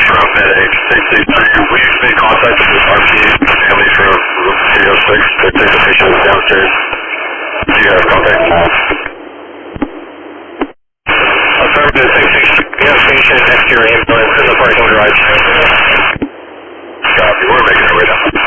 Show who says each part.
Speaker 1: from Medic 663. We've been contacted with RPA family from 306. Their patient is downstairs. Do you have contact? Affirmative 663. We have a patient next to your ambulance in the parking garage. Copy. We're making our way down.